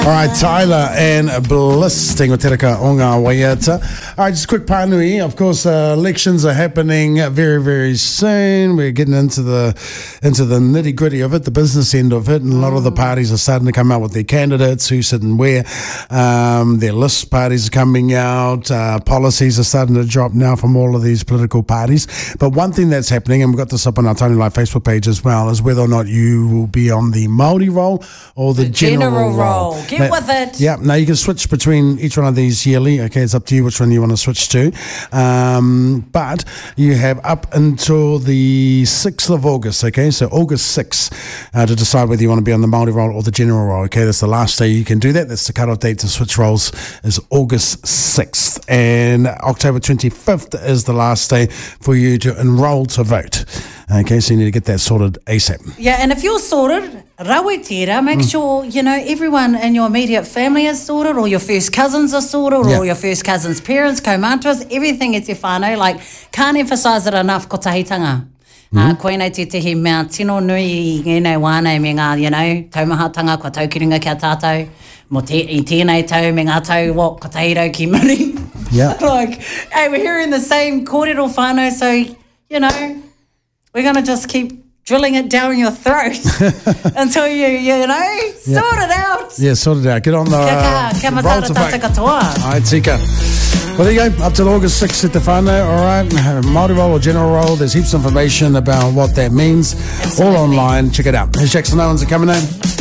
All right, Tyler and Bliss, Te Tereka o ngā waiata. All right, just a quick pānui. Of course, elections are happening very, very soon. We're getting into the nitty gritty of it, the business end of it, and a lot of the parties are starting to come out with their candidates, who sit and where. Their list parties are coming out. Policies are starting to drop now from all of these political parties. But one thing that's happening, and we've got this up on our Tony Live Facebook page as well, is whether or not you will be on the Māori roll or the general roll. Get with it. Yeah, now you can switch between each one of these yearly. Okay, it's up to you which one you want to switch to. But you have up until the 6th of August, okay, so August 6th, to decide whether you want to be on the Māori roll or the general roll. Okay, that's the last day you can do that. That's the cut-off date to switch roles is August 6th. And October 25th is the last day for you to enroll to vote. Okay, so you need to get that sorted ASAP. Yeah, and if you're sorted, rawetira, make sure, everyone in your immediate family is sorted, or your first cousins are sorted, or your first cousin's parents, kaumantuas, everything e te whānau. Like, can't emphasise it enough, ko tahitanga. Koenei te tehi mea tino nui I ngēnei wānei me ngā, taumahatanga kua taukiringa kia tātou, I tēnei tau me ngā tau, ko tahiro ki muri. Yeah. Like, hey, we're hearing the same kōrero whānau, so, we're going to just keep drilling it down your throat until you sort it out. Yeah, sort it out. Get on the roll to vote. All right, Tika. Well, there you go. Up till August 6th at the whānau. All right. Māori roll or general roll. There's heaps of information about what that means. Absolutely. All online. Check it out. Here's Jackson Owens coming in.